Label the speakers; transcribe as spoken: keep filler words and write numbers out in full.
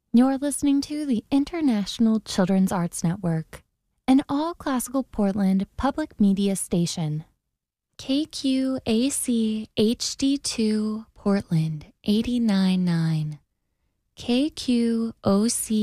Speaker 1: You're listening to the International Children's Arts Network, an all-classical Portland public media station. K Q A C H D two Portland eighty-nine point nine. K Q O C